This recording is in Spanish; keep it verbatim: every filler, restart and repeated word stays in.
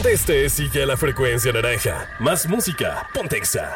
conteste, sigue a la frecuencia naranja. Más música, ponte Exa.